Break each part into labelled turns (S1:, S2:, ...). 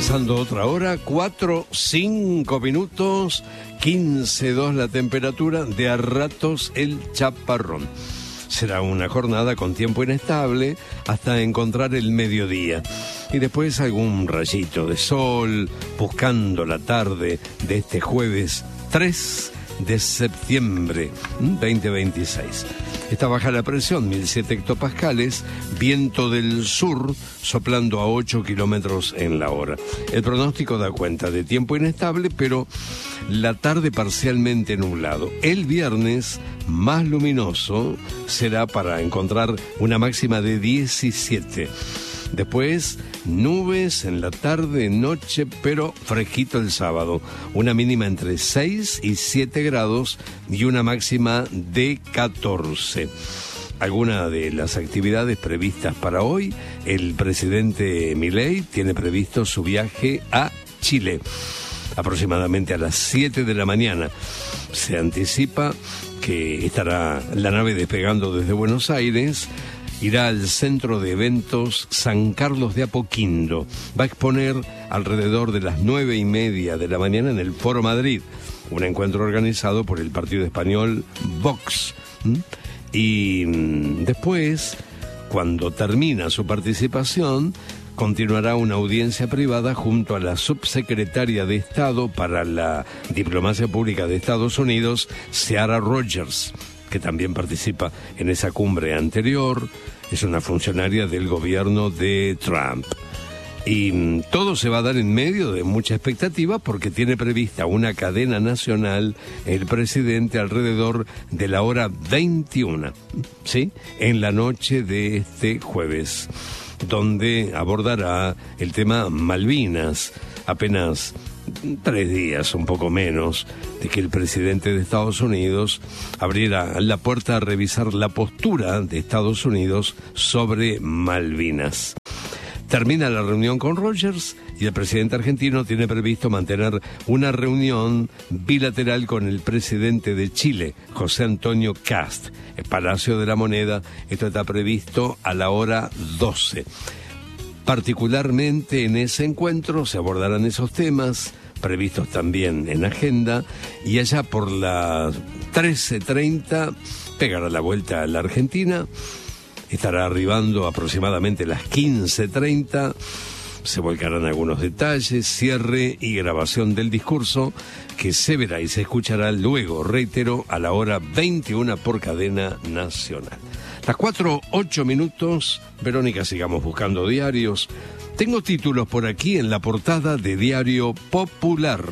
S1: Comenzando otra hora, 4-5 minutos, 15-2 la temperatura, de a ratos el chaparrón. Será una jornada con tiempo inestable hasta encontrar el mediodía. Y después algún rayito de sol, buscando la tarde de este jueves 3 de septiembre 2026. Está baja la presión, 1007 hectopascales, viento del sur soplando a 8 kilómetros en la hora. El pronóstico da cuenta de tiempo inestable, pero la tarde parcialmente nublado. El viernes, más luminoso, será para encontrar una máxima de 17. Después, nubes en la tarde, noche, pero fresquito el sábado. Una mínima entre 6 y 7 grados y una máxima de 14. Alguna de las actividades previstas para hoy, el presidente Milei tiene previsto su viaje a Chile, aproximadamente a las 7 de la mañana. Se anticipa que estará la nave despegando desde Buenos Aires. Irá al centro de eventos San Carlos de Apoquindo. Va a exponer alrededor de las 9:30 de la mañana en el Foro Madrid, un encuentro organizado por el partido español Vox. Y después, cuando termina su participación, continuará una audiencia privada junto a la subsecretaria de Estado para la Diplomacia Pública de Estados Unidos, Sarah Rogers, que también participa en esa cumbre anterior. Es una funcionaria del gobierno de Trump. Y todo se va a dar en medio de mucha expectativa porque tiene prevista una cadena nacional el presidente alrededor de la hora 21, ¿sí? En la noche de este jueves, donde abordará el tema Malvinas. Apenas 3 días, un poco menos, de que el presidente de Estados Unidos abriera la puerta a revisar la postura de Estados Unidos sobre Malvinas. Termina la reunión con Rogers y el presidente argentino tiene previsto mantener una reunión bilateral con el presidente de Chile, José Antonio Kast, el Palacio de la Moneda. Esto está previsto a la hora 12. Particularmente en ese encuentro se abordarán esos temas previstos también en agenda, y allá por las 13:30 pegará la vuelta a la Argentina. Estará arribando aproximadamente las 15:30. Se volcarán algunos detalles, cierre y grabación del discurso que se verá y se escuchará luego, reitero, a la hora 21 por cadena nacional. Las 4:08 minutos, Verónica, sigamos buscando diarios. Tengo títulos por aquí en la portada de Diario Popular.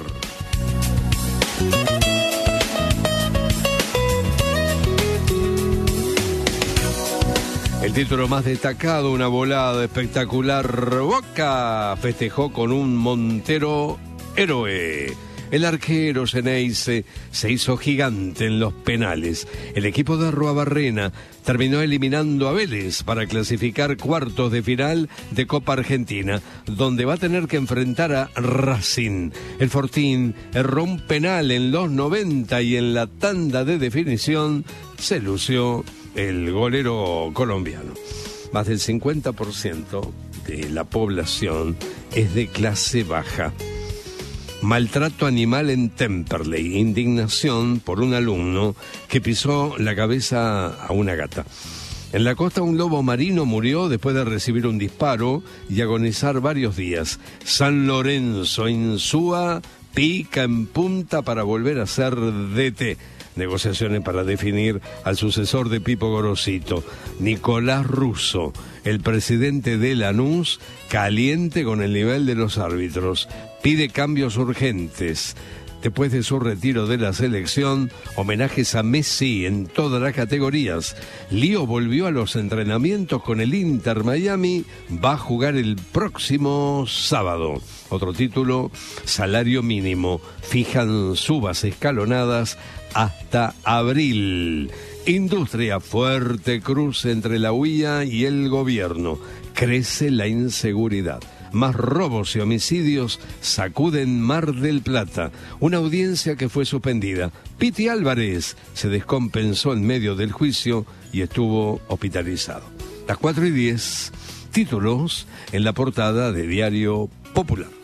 S1: El título más destacado: una volada espectacular. Boca festejó con un Montero héroe. El arquero Ceneice se hizo gigante en los penales. El equipo de Arruabarrena terminó eliminando a Vélez para clasificar cuartos de final de Copa Argentina, donde va a tener que enfrentar a Racing. El Fortín erró un penal en los 90 y en la tanda de definición se lució el golero colombiano. Más del 50% de la población es de clase baja. Maltrato animal en Temperley. Indignación por un alumno que pisó la cabeza a una gata. En la costa, un lobo marino murió después de recibir un disparo y agonizar varios días. San Lorenzo, Insúa, pica en punta para volver a ser DT. Negociaciones para definir al sucesor de Pipo Gorosito. Nicolás Russo, el presidente de Lanús, caliente con el nivel de los árbitros. Pide cambios urgentes. Después de su retiro de la selección, homenajes a Messi en todas las categorías. Lío volvió a los entrenamientos con el Inter Miami. Va a jugar el próximo sábado. Otro título: salario mínimo. Fijan subas escalonadas hasta abril. Industria, fuerte cruce entre la UIA y el gobierno. Crece la inseguridad. Más robos y homicidios sacuden Mar del Plata. Una audiencia que fue suspendida. Piti Álvarez se descompensó en medio del juicio y estuvo hospitalizado. Las 4:10, títulos en la portada de Diario Popular.